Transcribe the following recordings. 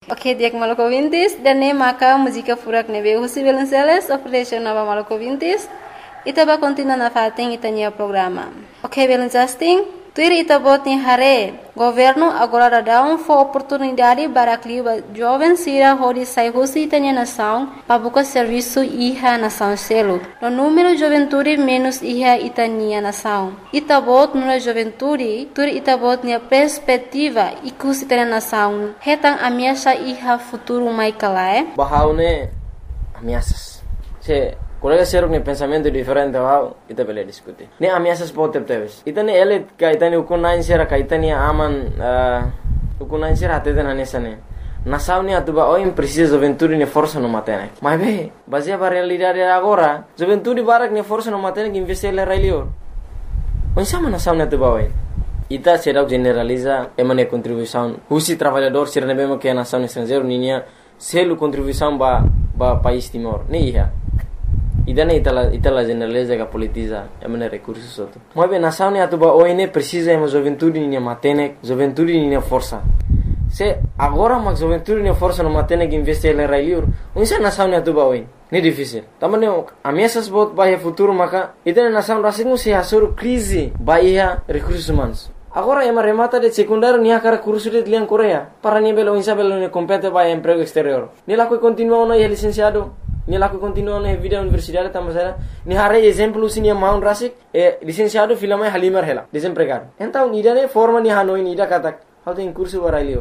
Ok, dia maluco vintis, dan ne maka música furak nebe husi Belenceles, operation nova maluco vintis, itaba continua na fating itania programa. Ok, Belencasting, tuir itabot ni hare, governo agora dá oportunidade para que jovens sira hodi sai husi itania nação, para buscar serviço iha nação selo. No número de juventude menos iha itania nação. Itabot no juventude, tuir itabot ni perspectiva ikus itania nação. Hetang ameaça iha futuro mai kalae. Bahaune ameaças. Colega seruk ni pensamento diferente wow, ita bele diskuti. Ni ameaças pode teves. Ita ni ele kaitani ukunain sera kaitani aman ukunain sera atete na nesane. Nação ni atuba oim precisa juventude ni força no matene. Mas be, baseia para realidade agora, juventude barak ni força no matene que investir le railio. Onsama nação ni atuba oim. Ita será generaliza emane contribuição. Husi trabalhador sera nebema que a nação estrangeiro ninia selo contribuição ba país Timor. Ni ia. Idana itala generaliza que politiza emane recursos outro. Mas bem, nação ni atuba oine precisa ema juventude ni matene, juventude ni força. Se agora mas juventude ni força no matene que investir le railiur, unsa nação ni atuba oine. Ni difícil. Tamane ameaças bot bahia futuro maka idana nação rasingu se hasur crise bahia recursos humanos. Agora ema remata de secundário ni akara curso de lian Coreia para ni belo insa belo ni compete bahia emprego exterior. Ni la que continua no licenciado. Ni la que continua na vida universidade tamasera ni hare exemplo sinia maun rasik licenciado filama halimar hela desempregado então ida ne forma ni hanoi ni ida katak how tem curso barailior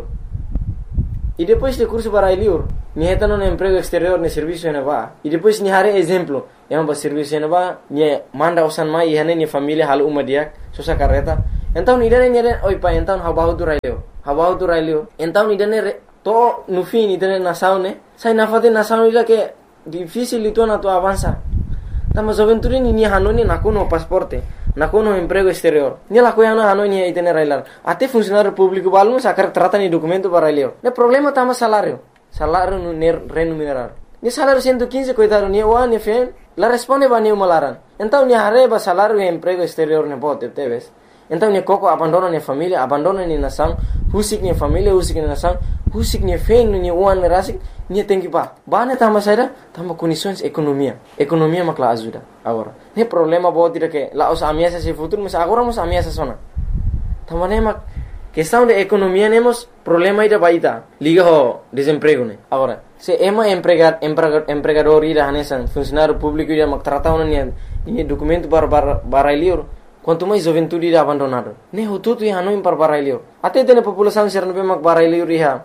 e depois de curso barailior ni etano no emprego exterior ni serviço na va e depois ni hare exemplo ba serviço na va ni manda usan mai hane ni família hal umadiak sosa carreta então ida ne oi pa então habahu tu railio então ida ne to no fim ida ne nação ne sai na fate nação ida que difícil itu na tu avança. Tama juventude ni hanoni nakuno pasporte, nakuno emprego exterior. Ni la coiana hanoni itene railar. Ate funcionário público balmo sacar trata ni documento para railio. Ne problema tama salário no remunerar. Ni salário 115 coitado ni wa ni fe, la responde ba ni malaran. Então ni arreba salário e emprego exterior ne bote teves. Então ni coco abandona ni família, abandona ni nação, husik ni família, husik ni nação, husik ni fe ni wan rasik. Ni tem que ba tama saida tama condições economia makla ajuda agora ne problema bo tira que lá os ameaças se futuro mas agora nos ameaças sona tama ne mak questão de economia nemos problema ida baita liga ho desemprego ne agora se ema empregador ida hanesan funcionário público ida mak tratado ni documento para lior quanto mais juventude ida abandonado ne hututu ya no impar para lior até tem população ser no mak para lior iha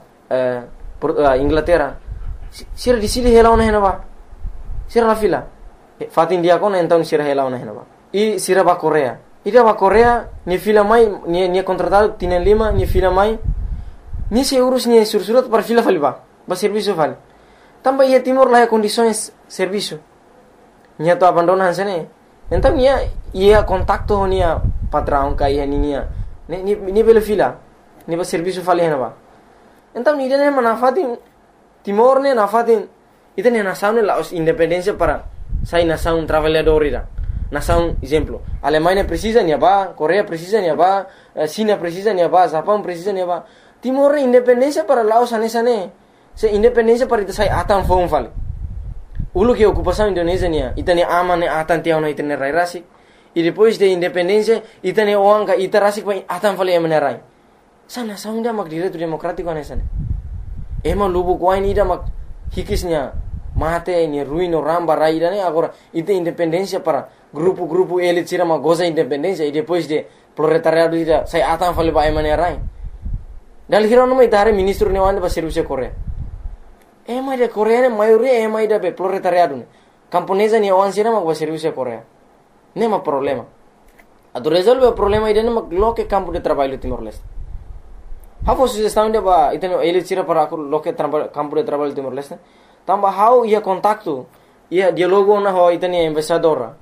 Inglaterra sira di sili hela ona henaba sira la fila fatin dia kon então sira hela ona henaba e sira ba Coreia ida ba Coreia ni fila mai ni contratado tienen lima ni fila mai ni se urus ni sursurat para fila faliba ba serviço fal tamba ia Timor la condições serviço nia to abandonan sene então ia contacto nia patrão ka ia ni belo fila ni ba serviço fal henaba então ni dene manafatin Timor ne nafatin itene nação ne la independência para sai nação trabalhador ira nação exemplo Alemanha precisa ni ba Coreia precisa ni ba China precisa ni ba Japão precisa ni ba Timor independência para Laos anesane se independência para ita sai atan fon fale ulu que ocupação Indonésia nia itane amane atan tiao na itane rai rasik e depois de independência itane oanga ita rasik pa atan fale amenerai sana saunda mak direito democrático anesane ema lubu kwain ida mak hikisnya mate ni ruino ramba raida ne agora ite independência para grupo elite sira mak goza independência e depois de proletariado ida sai atan fale ba amenerai dal hirono mai tare ministro ne wande ba serviço Coreia ema de Coreia ne maioria ema ida be proletariado ne camponesa ni wan sira mak ba serviço Coreia nema problema ado resolve o problema ida ne mak loke campo de trabalho Timor-Leste. How sugestão de ba iteno ele tira para loke campo de trabalho Timor-Leste. Tamba how ia contacto ia dialogo na ho iteni embaixador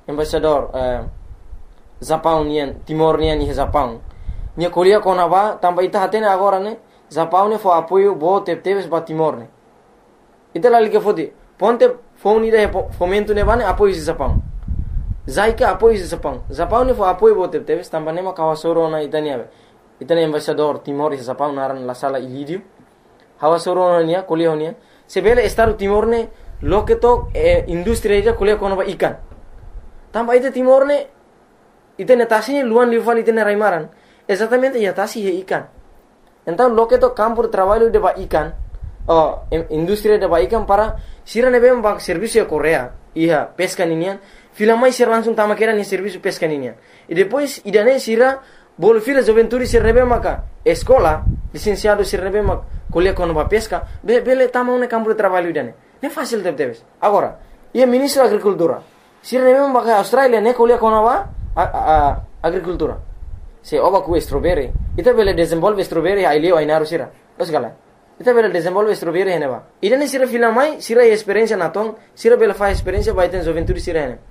Japão nian Timor nian ni Japão. Nia Coreia kona ba tamba ita hatene agora ne Japão ne fo apoio bo teves ba Timor ne. Ita la liga fodi ponte phone ida fomento ne bane apoio Japão. Zaika apoio Japão. Japão ne fo apoio bo teves tamba ne ma kawasoro na itani ave. Itani embaixador Timor e Japão naran la sala Ilírio. hawa soronia kuliah honia sebele Estado Timor ne loke to industri ida kuliah kono ba ikan tamba ite Timor ne ite netasi luan liuvan ite raimaran exatamente ya tasi he ikan então loke to campo de trabalho de ba ikan industri de ba ikan para sira nebe ba serviço Korea ia pesca ninian filamai sira langsung tama kera ni serviço pesca ninian e depois idane sira bolo fila juventude sira nebe maka escola licenciado sira nebe mak kuliah kono ba pesca bele tama un campo de trabalho idane ne fácil debes agora ia ministro agricultura sira nebe maka Australia ne kuliah kono ba agricultura se oba ku strawberry ita bele desenvolve strawberry ai leo ai naru sira osgala ita bele desenvolve strawberry heneba idane sira filamai sira experiência naton sira bele fa experiência ba iten juventude sira hene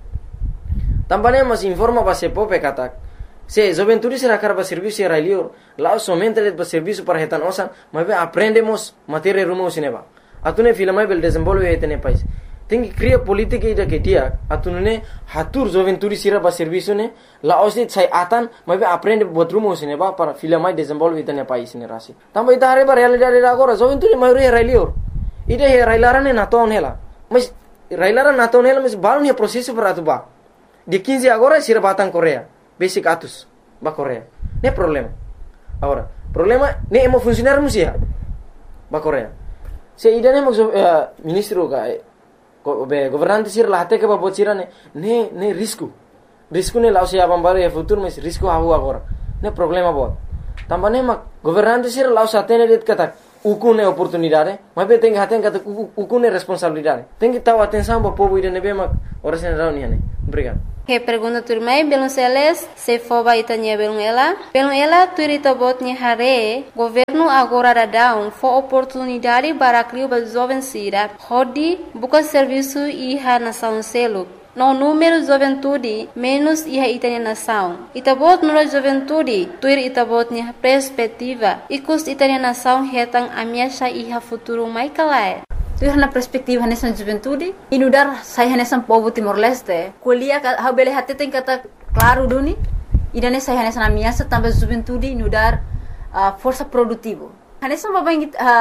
tambane mas informa ba se pope katak se juventude sira karba serviço era lior lá somente le ba serviço para hetan osan mas aprendemos matéria rumo sineba atune filamai bele desenvolve hetene pais tem que criar política ida que dia atunune hatur juventude sira ba serviço ne la osni sai atan mas aprende botrumo sineba para filamai desenvolve hetene pais ne rasi tamba ida hare ba realidade agora juventude maioria era lior ida he railarane naton hela mas railaran naton hela mas balun he processo para atuba de 15 agora sira batang Korea basic atus ba Korea ne problema agora problema ne emo funcionar musia ba Korea se ida ne ministro ka governante sira lahate ke ba bocira ne risco ne lao se abambaro e futuro mas risco havu agora ne problema bot tambane mak governante sira lao satene det kata ukune oportunidade mas be tem haten kata ukune responsabilidade tem que tahu atenção ba povo ida ne be mak orasen rauni ne obrigado. Que pergunta turmai belum seles se foba itanya belum ela turita botnya hare governo agora dadão fo oportunidade para criar ba jovem sira hodi buka serviço iha nação selo no número juventude menos iha itanya nação itabot no juventude tuir itabotnya perspectiva ikus itanya nação hetang amiasha iha futuro mai kalai tu na perspektiva nessa juventude inudar sai nessa povo Timor-Leste kuliah ha bele hatte tem kata claro duni idane sai nessa amiasa também juventude inudar força produtivo nessa baba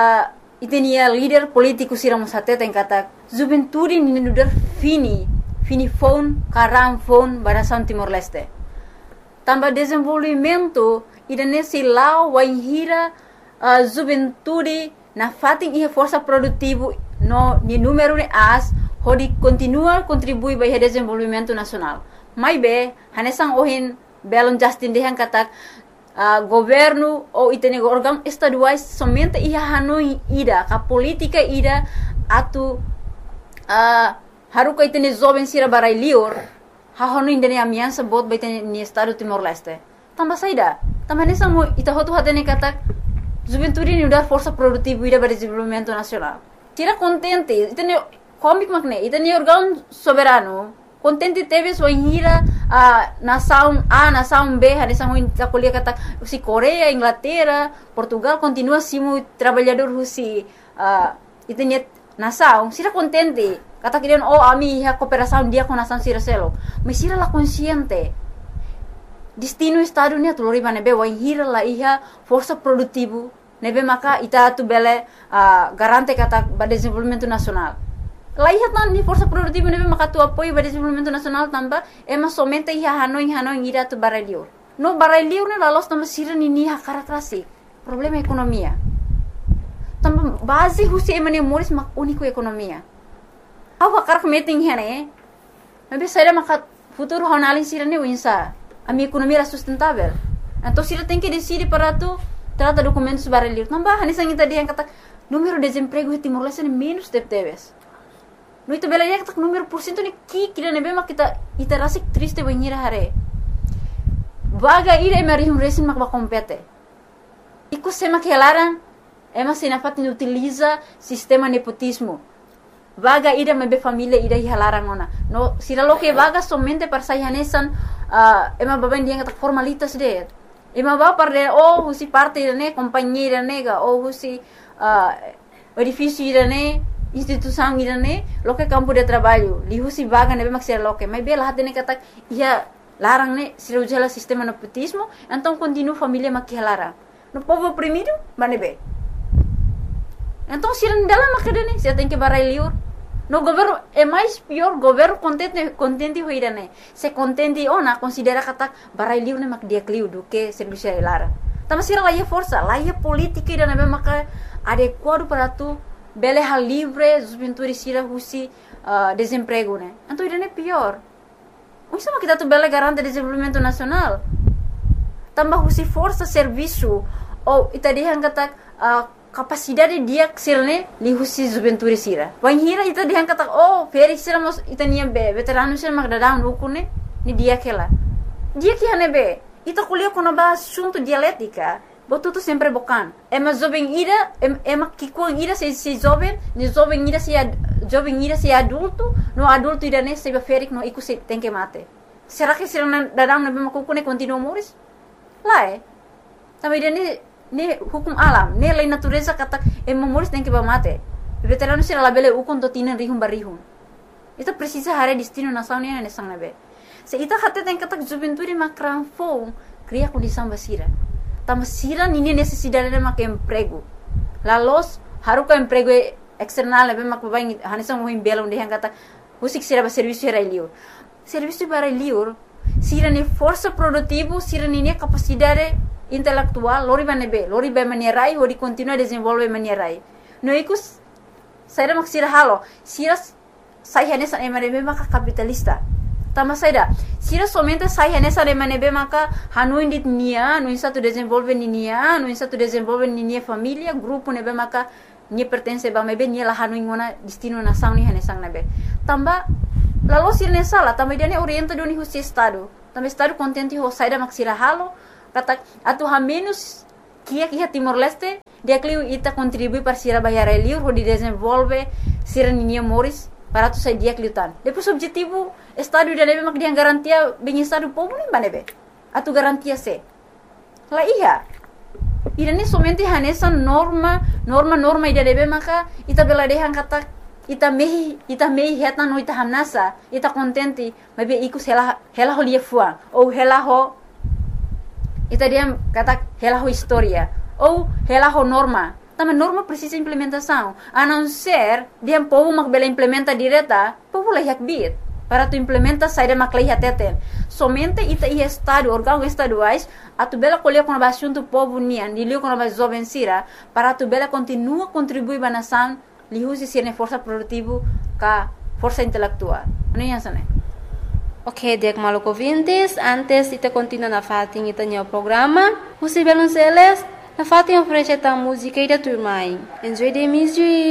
itenia líder político siramos hatte tem kata juventude inudar fini phone karam phone barasan Timor-Leste também desenvolvimento idane silau waihira juventude na fating ia força produtivo no ni número de as hodi continua contribui para o desenvolvimento nacional mai be hanesang ohin belon Justin dehan katak governo ou itene órgão estaduais somente ia hanoi ida ka política ida atu haruka itene jovem sira barai lior ha hanoi indene amiansa bot baitene ni estado Timor-Leste tamba saida tamba hanesang mo ita hotu hatene katak juventude ni udar força produtiva ida para desenvolvimento nacional tira contente itene comic makne itene órgão soberano contente teve sua hira nação A nação B hanesang ta kuliah kata si Korea Inglaterra Portugal continua simu trabalhador husi itene nação sira contente kata kirian ami ha cooperação dia com nação sira selo mas sira la consciente destino estado ni atulori nebe wa hira la iha força produtivo nebe maka ita tu bele garante kata ba desenvolvimento nacional la iha tan ni força produtivo nebe maka tu apoio ba desenvolvimento nacional tamba ema somente iha hanoi ira tu baralior no baralior ne la los tamba sira ni ha karakrasi problema ekonomia tamba base husi emane moris mak unico ekonomia awa karak meeting hene nebe saira maka futuro honalin sira ni winsa a minha economia era sustentável. Então, se ele tem que decidir para tu, trata documentos baralhos. Não vai, nessa gente dia kata número de desemprego em Timor-Leste é menos de teves. No itu bela dia kata número por cento ni kira nebe mak kita rasik triste banhira hare. Vaga ira emari resin mak bakompete. Iku sema kelaran, ema sinafat ni utiliza sistema nepotismo. Vaga ida mebe família ida hilaran ona. No sira lo que vaga somente para sayanesan ema baben dia kata formalitas de. Ema ba parde husi parte ne companhia nega husi edifício ne instituição ne lo que campo de trabalho. Li husi vaga nebe mak sira lo que mai bela hatene kata ia larang ne sira ujala sistema nepotismo, então continua família mak hilaran. No povo oprimido, manebe. Então, se não dela macadane, você tem que barai liur. No governo é mais pior, governo contente hoira né. Se contente ona considera kata barai liur né mak dia kliu do que serviço lara. Tama sira lá força, lá política ida né maka adequado para tu bele hal livre, juventude sira husi desemprego né. Então ida né pior. O sama kita tu bele garante desenvolvimento nacional. Tambah husi força serviço ou ita dihan kata capacidade dia sirne li husi juventude sira. Wan hira ita dihan kata feri sira mos ita nia be veterano sira mak dadang ukune ni dia kela. Dia que hane be ita kuliah kono ba assunto dialética. Botu tu sempre bokan. Ema jovem ira ema kikuang ira se jovem, ni jovem ira se adulto, no adulto ira ne se ferik no iku se tem que mate. Será que sira dadang na be makukune continua moris? Lá também ne hukum alam, ne lei natureza kata moris tem que mate. Veterano sira labele ukon to tinan rihum barihum. Itu precisa hare destino nação ne ne sang nabe. Se ita hate tem kata juventude makran fo cria condição basira. Tama sira nini necessidade de mak emprego. Lalos haruka emprego external nabe mak babai hanisang mohim bela onde hang kata husik sira ba serviço era liur. Serviço para liur sira ni força produtivo, sira ni capacidade intelectual, lori ba manierai, ori continua desenvolve manierai. No ikus saira mak sira halo, sira sai hanesa emanebe maka capitalista. Tama saida, sira somente sai hanesa emanebe maka hanuin dit nia, no insa tu desenvolve nia, no insa tu desenvolve nia família, grupo nebe maka ni pertence ba mebe ni la hanuin ngona destino nação ni hanesang nebe. Tamba lalu sirne sala, também dia ne orienta do ni husi estado. Também estado contente ho saida mak sira halo, kata atu ha menos kia Timor Leste, dia kliu ita contribui para sira bayar liur ho di desenvolve sira ninia moris para tu sai dia kliu tan. Depois objetivo estado dia nebe mak dia garantia bem estado povo nem banebe. Atu garantia se. La iya. Ida ne somente hanesa norma ida nebe maka ita bela dehan kata ita mehi heta no ita hamnasa ita contente mabe ikus hela ho lia fuang ou hela ho ita dia kata hela ho historia ou hela ho norma. Também norma precisa implementação. A não ser dia povo mak bela implementa direta, povo lah yak bit para tu implementa saída mak lah teten. Somente ita ia estado órgão estaduais a tu bela colher com a assunto povo nian, dilio com a jovem sira para tu bela continua contribuir ba nação lihusi sirne força produtivo ka força intelectual. Ano yan sana? Ok, dek maluco vintes, antes ita continua na fatin ita nyo programa. Husi Belonceles, na fatin oferece ta música ida turmai. Enjoy the music.